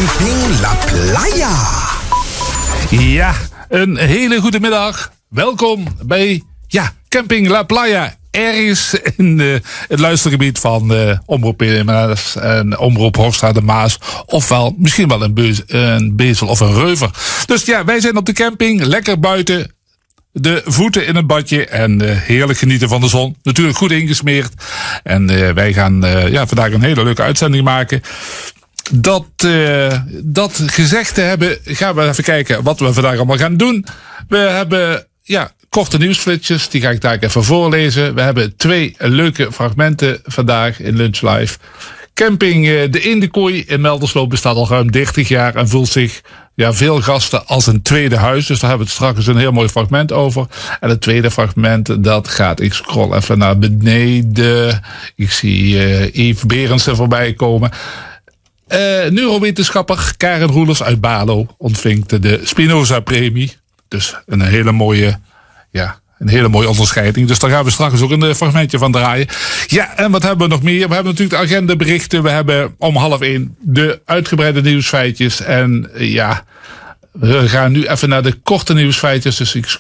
Camping La Playa. Ja, een hele goede middag. Welkom bij Camping La Playa. Ergens in het luistergebied van Omroep Eemnes en Omroep Hoogstraat de Maas. Ofwel misschien wel een bezel of een reuver. Dus ja, wij zijn op de camping, lekker buiten. De voeten in het badje en heerlijk genieten van de zon. Natuurlijk goed ingesmeerd. En wij gaan vandaag een hele leuke uitzending maken. Dat gezegd te hebben, gaan we even kijken wat we vandaag allemaal gaan doen. We hebben korte nieuwsflitsjes, die ga ik daar even voorlezen. We hebben 2 leuke fragmenten vandaag in Lunch Live. Camping De Eendenkooi in Meldersloot bestaat al ruim 30 jaar en voelt zich veel gasten als een tweede huis. Dus daar hebben we het straks een heel mooi fragment over. En het tweede fragment, dat gaat, ik scroll even naar beneden. Ik zie Yves Berendsen voorbij komen. Neurowetenschapper Karen Roelers uit Balo ontvinkt de Spinoza-premie. Dus een hele mooie onderscheiding. Dus daar gaan we straks ook een fragmentje van draaien. Ja, en wat hebben we nog meer? We hebben natuurlijk de agendaberichten. We hebben om 12:30 de uitgebreide nieuwsfeitjes. En we gaan nu even naar de korte nieuwsfeitjes. Dus ik